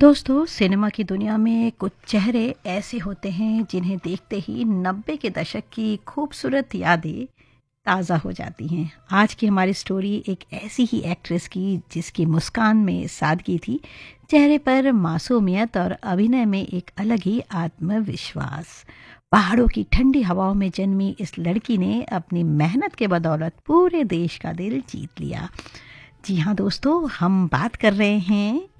दोस्तों, सिनेमा की दुनिया में कुछ चेहरे ऐसे होते हैं जिन्हें देखते ही 90 के दशक की खूबसूरत यादें ताज़ा हो जाती हैं। आज की हमारी स्टोरी एक ऐसी ही एक्ट्रेस की जिसकी मुस्कान में सादगी थी, चेहरे पर मासूमियत और अभिनय में एक अलग ही आत्मविश्वास। पहाड़ों की ठंडी हवाओं में जन्मी इस लड़की ने अपनी मेहनत के बदौलत पूरे देश का दिल जीत लिया। जी हाँ दोस्तों, हम बात कर रहे हैं